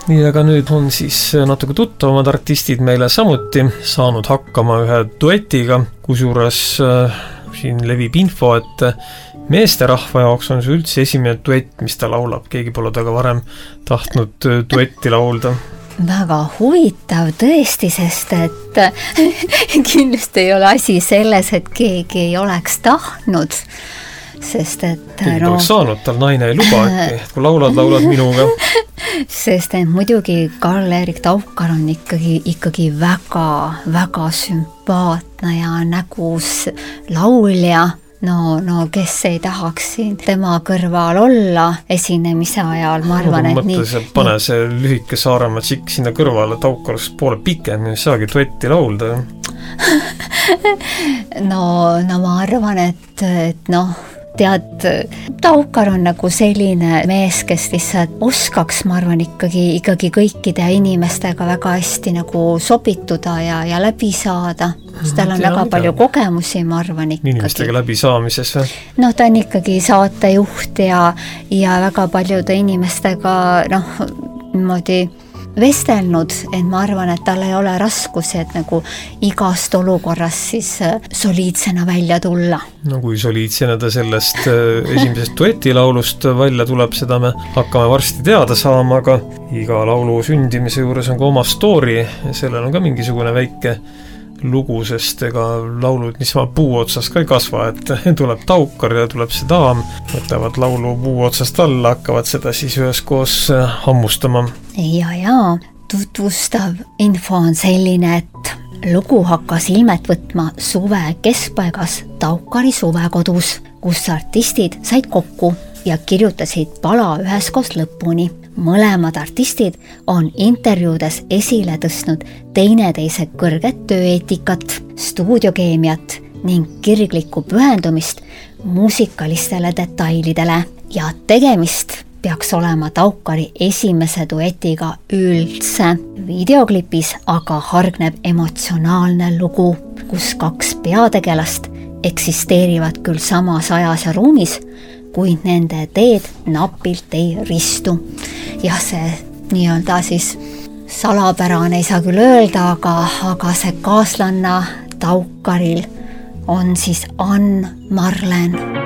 nii, aga nüüd on siis natuke tuttavamad artistid meile samuti saanud hakkama ühe duetiga, kusjuures siin levib info, et meesterahva jaoks on see üldse esimene duett, mis ta laulab, keegi pole taga varem tahtnud duetti laulda. Väga huvitav tõesti, sest et kindlasti ei ole asi selles, et keegi ei oleks tahtnud, sest et keegi oleks saanud, tal naine ei luba, et kui laulad minuga. Sest et muidugi Karl-Erik Taukar on ikkagi väga sümpaatne ja nägus laulja. No kes ei tahaks siin tema kõrval olla esinemise ajal, ma arvan, et nii. Pane see lühike Saaremaa tšikk sinna kõrvale, Taukar oleks poole pikem, ei saagi duetti laulda. No ma arvan, et tead, Taukar on nagu selline mees, kes lihtsalt oskaks, ma arvan, ikkagi kõikide inimestega väga hästi nagu sobituda ja läbi saada. Tal on väga palju kogemusi, ma arvan ikkagi. Inimestega läbi saamises või? No ta on ikkagi saatejuht ja väga paljude inimestega niimoodi vestelnud, et ma arvan, et tal ei ole raskusi, et nagu igast olukorras siis soliidsena välja tulla. No kui soliidsena ta sellest esimesest duetilaulust välja tuleb, seda me hakkame varsti teada saama, aga iga laulu sündimise juures on ka oma story ja sellel on ka mingisugune väike lugu, sest ega laulud niisama puu otsast ka ei kasva, et tuleb Taukar ja tuleb see daam, võtavad laulu puu otsast alla, hakkavad seda siis üheskoos hammustama. Ja, tutvustav info on selline, et lugu hakkas ilmet võtma suve keskpaigas Taukari suvekodus, kus artistid said kokku ja kirjutasid pala üheskoos lõpuni. Mõlemad artistid on intervjuudes esile tõstnud teineteise kõrget tööeetikat, stuudiokeemiat ning kirglikku pühendumist muusikalistele detailidele ja tegemist peaks olema Taukari esimese duetiga üldse. Videoklipis aga hargneb emotsionaalne lugu, kus kaks peategelast eksisteerivad küll samas ajas ja ruumis, kuid nende teed napilt ei ristu. Ja see nii-öelda siis salapärane ei saa küll öelda, aga see kaaslanna Taukaril on siis Ann Marlen.